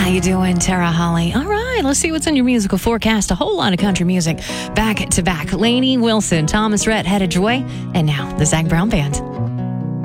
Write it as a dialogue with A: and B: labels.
A: How you doing, Tara Holly? All right, let's see what's in your musical forecast. A whole lot of country music back to back. Lainey Wilson, Thomas Rhett, Headed Your Way, and now the Zac Brown Band.